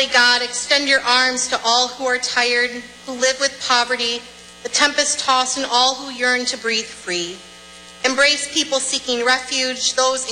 Almighty God, extend your arms to all who are tired, who live with poverty, the tempest-tossed, and all who yearn to breathe free. Embrace people seeking refuge, those